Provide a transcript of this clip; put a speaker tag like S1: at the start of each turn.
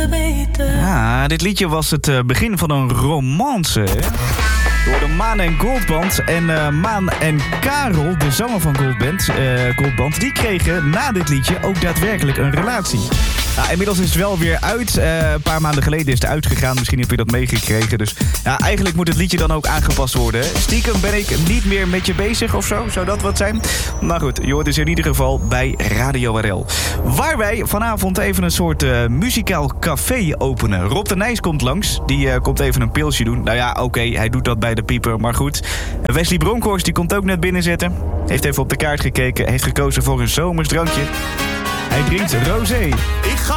S1: Ja, dit liedje was het begin van een romance, hè? Door de Maan en Goldband. En Maan en Karel, de zanger van Goldband, die kregen na dit liedje ook daadwerkelijk een relatie. Nou, inmiddels is het wel weer uit. Een paar maanden geleden is het uitgegaan. Misschien heb je dat meegekregen. Dus ja, eigenlijk moet het liedje dan ook aangepast worden. Stiekem ben ik niet meer met je bezig of zo. Zou dat wat zijn? Maar goed, je hoort dus in ieder geval bij Radio RL. Waar wij vanavond even een soort muzikaal café openen. Rob de Nijs komt langs. Die komt even een pilsje doen. Nou ja, oké, hij doet dat bij de pieper. Maar goed, Wesley Bronkhorst die komt ook net binnen zitten. Heeft even op de kaart gekeken. Heeft gekozen voor een zomers drankje. Hij drinkt rosé.
S2: Ik ga